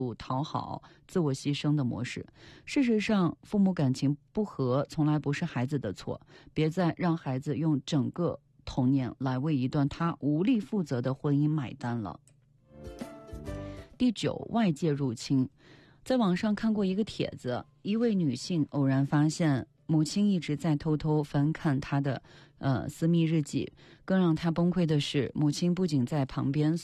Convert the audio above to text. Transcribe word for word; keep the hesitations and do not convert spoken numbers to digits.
讨好、自我牺牲的模式。事实上，父母感情不和从来不是孩子的错，别再让孩子用整个童年来为一段他无力负责的婚姻买单了。第九，外界入侵。在网上看过一个帖子，一位女性偶然发现母亲一直在偷偷翻看她的呃私密日记，更让她崩溃的是，母亲不仅在旁边